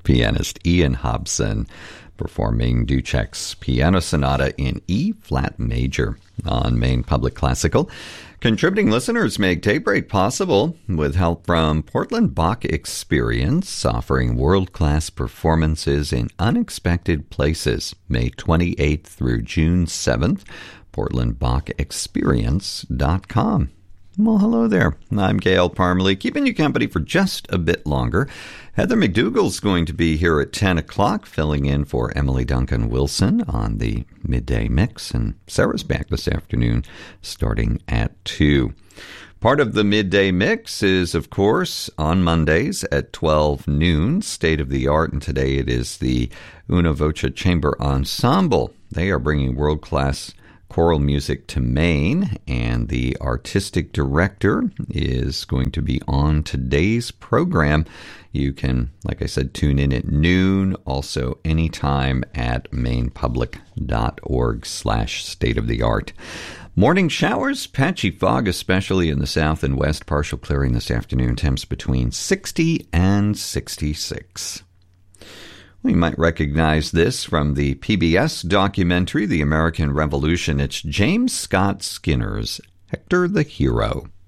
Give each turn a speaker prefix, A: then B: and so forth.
A: Pianist Ian Hobson performing Ducek's Piano Sonata in E-flat major on Maine Public Classical. Contributing listeners make Daybreak possible with help from Portland Bach Experience, offering world-class performances in unexpected places, May 28th through June 7th, portlandbachexperience.com. Well, hello there. I'm Gail Parmalee, keeping you company for just a bit longer. Heather McDougall's going to be here at 10 o'clock, filling in for Emily Duncan Wilson on the Midday Mix, and Sarah's back this afternoon starting at 2. Part of the Midday Mix is, of course, on Mondays at 12 noon, State of the Art, and today it is the Una Voce Chamber Ensemble. They are bringing world-class choral music to Maine, and the artistic director is going to be on today's program. You can, like I said, tune in at noon, also anytime at mainepublic.org/stateoftheart. Morning showers, patchy fog, especially in the south and west, partial clearing this afternoon, temps between 60 and 66. We might recognize this from the PBS documentary, The American Revolution. It's James Scott Skinner's Hector the Hero.